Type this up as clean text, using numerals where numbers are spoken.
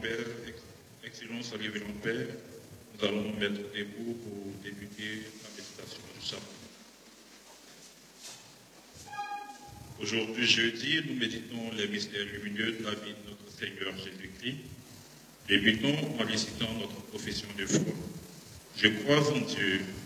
Père, Excellence et Révérend Père, nous allons nous mettre debout pour débuter la méditation du sabbat. Aujourd'hui, jeudi, nous méditons les mystères lumineux de la vie de notre Seigneur Jésus-Christ. Débutons en récitant notre profession de foi. Je crois en Dieu,